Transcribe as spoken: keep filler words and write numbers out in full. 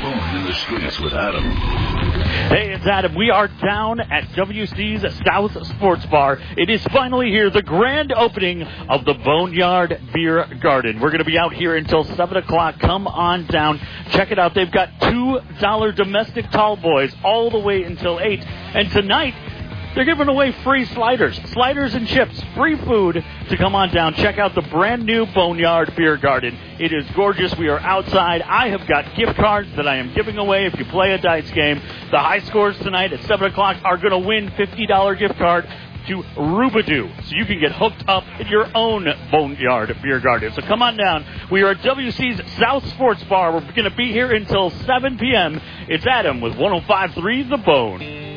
Bone in the Streets with Adam. Hey, it's Adam. We are down at W C's South Sports Bar. It is finally here, the grand opening of the Boneyard Beer Garden. We're going to be out here until seven o'clock. Come on down. Check it out. They've got two dollar domestic tall boys all the way until eight. And tonight, they're giving away free sliders, sliders and chips, free food to come on down. Check out the brand new Boneyard Beer Garden. It is gorgeous. We are outside. I have got gift cards that I am giving away if you play a dice game. The high scores tonight at seven o'clock are going to win fifty dollar gift card to Rubadoo, so you can get hooked up in your own Boneyard Beer Garden. So come on down. We are at W C's South Sports Bar. We're going to be here until seven p.m. It's Adam with one oh five point three The Bone.